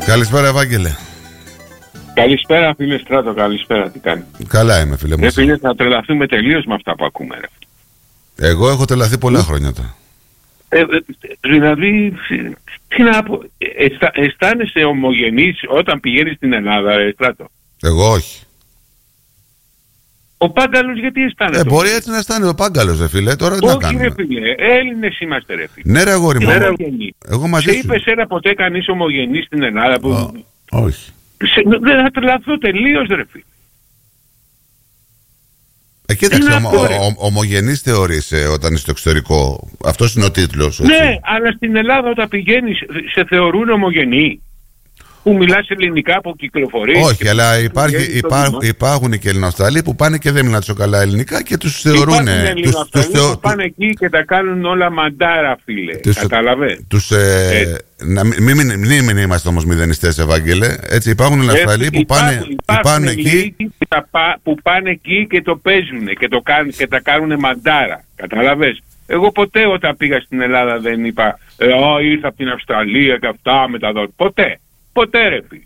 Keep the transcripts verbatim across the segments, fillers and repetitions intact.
Καλησπέρα, Ευάγγελε. Καλησπέρα, φίλε Στράτο, καλησπέρα, τι κάνει? Καλά είμαι, φίλε μου. Ε, φίλε, θα τρελαθούμε τελείως με αυτά που ακούμε, ρε. Εγώ έχω τρελαθεί πολλά χρόνια τώρα. Ε, δηλαδή, τι να πω, αισθα, αισθάνεσαι ομογενής όταν πηγαίνεις στην Ελλάδα, ρε Στράτο? Εγώ όχι. Ο Πάγκαλος γιατί αισθάνεται? Ε, μπορεί έτσι να αισθάνεται ο Πάγκαλος, ρε φίλε. Τώρα τι να κάνουμε? Όχι, ρε φίλε, Έλληνες είμαστε, ρε φίλε. Ναι, ρε αγόρι μου. Εγώ μαζί σε σου. είπε σένα ποτέ κανείς ομογενής στην Ελλάδα? Που... Ο, όχι. Σε, δεν θα τρελαθώ τελείως, ρε φίλε. Ε, κοίταξε, ομο, ο, ομογενής θεωρείσαι όταν είσαι στο εξωτερικό. Αυτός είναι ο τίτλος. Ναι, έτσι. Αλλά στην Ελλάδα όταν πηγαίνεις σε θεωρούν ομογενή? Που μιλάς ελληνικά, που κυκλοφορείς? Όχι, αλλά υπάρχει, υπάρχουν, υπάρχουν και Ελληνοαυστραλοί που πάνε και δεν μιλάνε τόσο καλά ελληνικά και τους θεωρούν. Υπάρχουν Ελληνοαυστραλοί που θεω... πάνε εκεί και τα κάνουν όλα μαντάρα, φίλε. Τους, κατάλαβε. Τους, ε, να, μην, μην, μην, μην είμαστε όμως μηδενιστές, Ευάγγελε. Έτσι, υπάρχουν Ελληνοαυστραλοί που πάνε, υπάρχουν, που πάνε εκεί. Που, τα, που πάνε εκεί και το παίζουν και, το κάνουν, και τα κάνουν μαντάρα. Καταλαβες. Εγώ ποτέ όταν πήγα στην Ελλάδα δεν είπα ε, «Ω, ήρθα από την Αυστραλία και αυτά μεταδότη». Ποτέ. Ποτέ, ρε φίλε.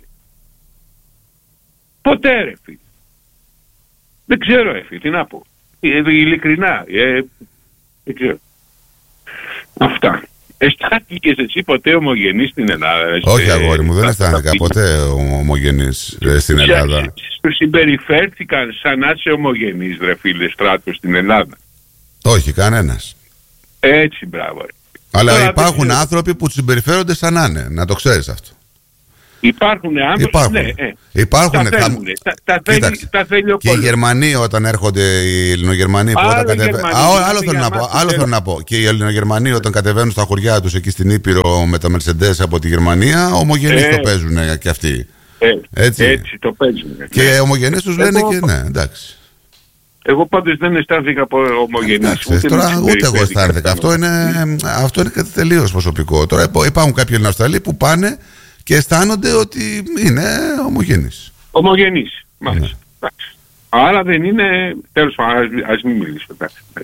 Ποτέ, ρε φίλε. Δεν ξέρω, ρε φίλε, τι να πω. Ε, ειλικρινά. Ε, δεν ξέρω. Αυτά. Αισθάνθηκες εσύ ποτέ ομογενής στην Ελλάδα? Όχι, αγόρι μου, δεν αισθάνθηκα ποτέ ομογενής στην Ελλάδα. Σου συμπεριφέρθηκαν σαν να είσαι ομογενής, ρε φίλε Στράτο, στην Ελλάδα? Όχι, κανένας. Έτσι, μπράβο. Ρε. Αλλά τώρα υπάρχουν άνθρωποι που τους συμπεριφέρονται σαν να είναι. Να το ξέρεις αυτό. Υπάρχουν άνθρωποι. Υπάρχουν. Ναι, ε. Υπάρχουν. Τα θέλουν. Τα, τα, θέλει, τα θέλει ο και οι Γερμανοί όταν έρχονται, οι Ελληνογερμανοί που όταν κατεβαίνουν. Άλλο θέλω να πω. Άλλο θέλω να πω. Και οι Ελληνογερμανοί όταν κατεβαίνουν στα χωριά τους εκεί στην Ήπειρο με τα Mercedes από τη Γερμανία, ομογενείς ε. το παίζουν και αυτοί. Ε. Έτσι. Έτσι το παίζουν. Και οι ομογενείς τους λένε εγώ... και ναι, εντάξει. Εγώ πάντως δεν αισθάνθηκα από ομογενείς. Ούτε, τώρα, ούτε εγώ αισθάνθηκα. Αυτό είναι, αυτό είναι κάτι τελείως προσωπικό. Τώρα υπάρχουν κάποιοι Ελληνοαυστραλοί που πάνε και αισθάνονται ότι είναι ομογενείς. Ομογενείς, μάλιστα. Ναι. Άρα δεν είναι. Τέλος πάντων, ας μην μιλήσω.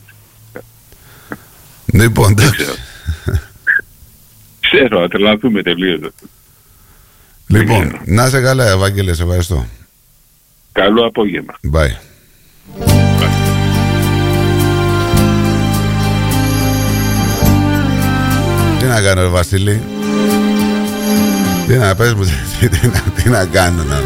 Λοιπόν, εντάξει. Ξέρω, θα τρελαθούμε τελείως. Λοιπόν, να είσαι καλά, Ευάγγελε, σε ευχαριστώ. Καλό απόγευμα. Bye. Τι να κάνω, ρε Βασίλη? Τι να πες μου, τι, τι, να, τι να κάνω να...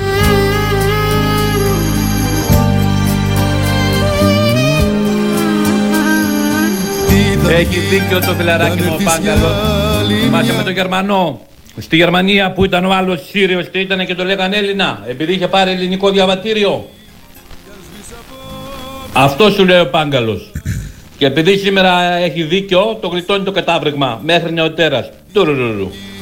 Έχει δίκιο το φιλαράκι μου ο Πάγκαλος. Θυμάσαι με τον Γερμανό. Στη Γερμανία που ήταν ο άλλος Σύριος και ήταν και το λέγανε Έλληνα, επειδή είχε πάρει ελληνικό διαβατήριο. Αυτό σου λέει ο Πάγκαλος. Και επειδή σήμερα έχει δίκιο, το γλιτώνει το κατάβριγμα μέχρι νεοτέρας. Τουρουρουρου.